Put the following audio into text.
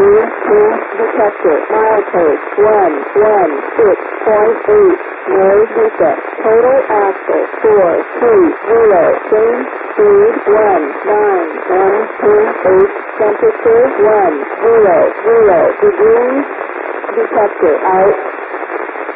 Detector, milepost 116.8, noise reset, total axle 430, change speed 19128, temperature 100 degrees, detector out.